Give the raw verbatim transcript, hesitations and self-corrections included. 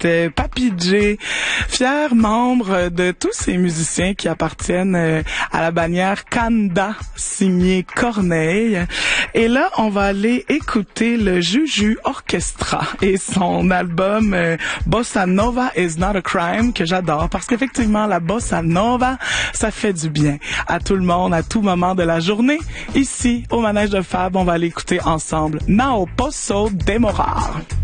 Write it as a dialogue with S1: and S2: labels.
S1: C'était Papy J, fier membre de tous ces musiciens qui appartiennent à la bannière Kanda, signé Corneille. Et là, on va aller écouter le Juju Orchestra et son album euh, Bossa Nova is not a crime, que j'adore parce qu'effectivement, la Bossa Nova, ça fait du bien à tout le monde, à tout moment de la journée. Ici, au Manège de Fab, on va aller écouter ensemble Não Posso Demorar.